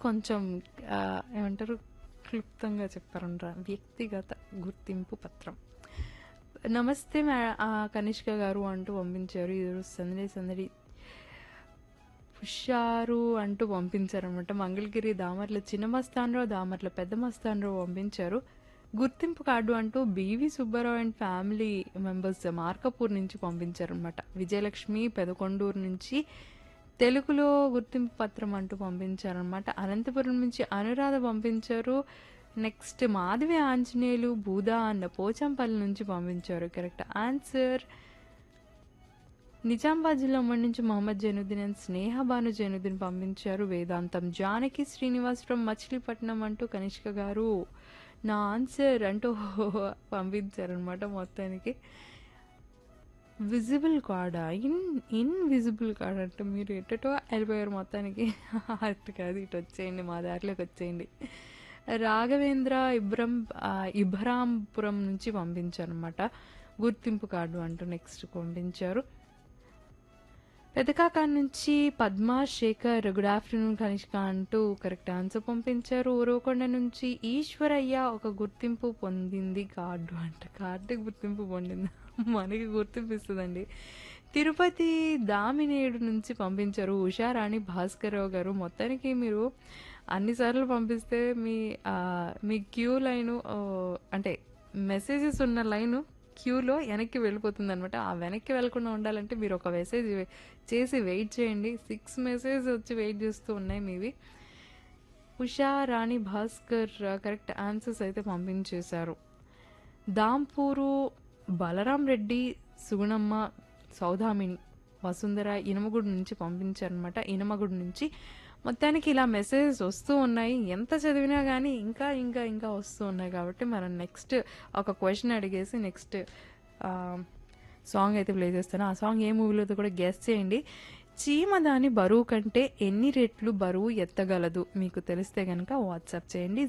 కొంచెం ఏమంటారు క్లుప్తంగా చెప్పారంటారా వ్యక్తిగత గుర్తింపు పత్రం. నమస్తే కనిష్క గారు అంటూ పంపించారు. ఈరోజు సందడి సందడి హుషారు అంటూ పంపించారనమాట. మంగళగిరి దామర్ల చిన్న మస్తానరావు, దామర్ల పెద్ద మస్తానరావు పంపించారు. గుర్తింపు కార్డు అంటూ BV Subbarao and family members Markapur నుంచి పంపించారనమాట. విజయలక్ష్మి పెదకొండూరు నుంచి తెలుగులో గుర్తింపు పత్రం అంటూ పంపించారనమాట. అనంతపురం నుంచి అనురాధ పంపించారు. నెక్స్ట్ మాధవి ఆంజనేయులు బూదా అన్న పోచంపల్లి నుంచి పంపించారు. Correct answer. నిజామాబాద్ జిల్లా ఉమ్మడి నుంచి మహమ్మద్ జైనుద్దీన్ అండ్ స్నేహ భాను జైనుద్దీన్ పంపించారు. వేదాంతం జానకి శ్రీనివాస్ ఫ్రమ్ మచిలీపట్నం అంటూ కనిష్క గారు నా ఆన్సర్ అంటూ పంపించారనమాట. మొత్తానికి విజిబుల్ కార్డా ఇన్విజిబుల్ కార్డ్ అంటే మీరు ఎట్టటో వెళ్ళిపోయారు మొత్తానికి. అటు కాదు, ఇటు వచ్చేయండి, మా దారిలోకి వచ్చేయండి. రాఘవేంద్ర ఇబ్రాంపురం నుంచి పంపించారనమాట గుర్తింపు కార్డు అంటూ. నెక్స్ట్ పంపించారు పెదకాకా నుంచి పద్మా శేఖర్ గుడ్ ఆఫ్టర్నూన్ కనిష్క అంటూ కరెక్ట్ ఆన్సర్ పంపించారు. ఊరవకొండ నుంచి ఈశ్వరయ్య ఒక గుర్తింపు పొందింది కార్డు అంట. కార్డు గుర్తింపు పొందింది, మనకి గుర్తింపు ఇస్తుందండి. తిరుపతి దామినేడు నుంచి పంపించారు ఉషారాణి భాస్కర్రావు గారు. మొత్తానికి మీరు అన్నిసార్లు పంపిస్తే మీ క్యూ లైను అంటే మెసేజెస్ ఉన్న లైను క్యూలో వెనక్కి వెళ్ళిపోతుంది అనమాట. ఆ వెనక్కి వెళ్ళకుండా ఉండాలంటే మీరు ఒక మెసేజ్ చేసి వెయిట్ చేయండి. 6 మెసేజ్ వచ్చి వెయిట్ చేస్తూ ఉన్నాయి మీవి. ఉషా రాణి భాస్కర్ కరెక్ట్ ఆన్సర్స్ అయితే పంపించేశారు. దాంపూరు బలరాం రెడ్డి సుగుణమ్మ సౌదామిని వసుంధర ఇనమగుడి నుంచి పంపించారనమాట. ఇనమగుడి నుంచి మొత్తానికి ఇలా మెసేజెస్ వస్తూ ఉన్నాయి. ఎంత చదివినా కానీ ఇంకా ఇంకా ఇంకా వస్తూ ఉన్నాయి. కాబట్టి మనం నెక్స్ట్ ఒక క్వశ్చన్ అడిగేసి నెక్స్ట్ సాంగ్ అయితే ప్లే చేస్తాను. ఆ సాంగ్ ఏ మూవీలో కూడా గెస్ చేయండి. చీమ దాని బరువు కంటే ఎన్ని రెట్లు బరువు ఎత్తగలదు? మీకు తెలిస్తే కనుక వాట్సాప్ చేయండి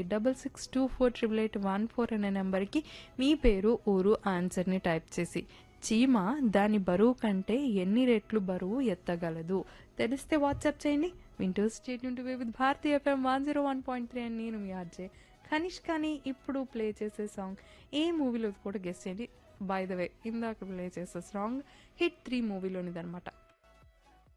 08662488814 అనే నెంబర్కి మీ పేరు ఊరు ఆన్సర్ని టైప్ చేసి. చీమ దాని బరువు కంటే ఎన్ని రెట్లు బరువు ఎత్తగలదు తెలిస్తే వాట్సాప్ చేయండి. వింటూ state to with Bharatiya FM 101.3 అని నేను మీ ఆర్జే కనిష్కని. ఇప్పుడు ప్లే చేసే సాంగ్ ఏ మూవీలో కూడా గెస్ చేయండి. బై ద వే ఇందాక ప్లే చేసే సాంగ్ హిట్ 3 మూవీలోనిదనమాట.